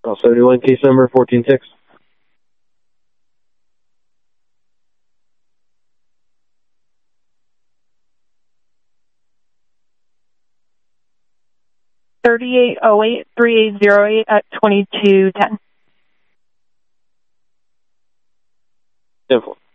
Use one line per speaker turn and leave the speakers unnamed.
Call 71, case number 14-6.
$3808-3808 at 2210.
10-4.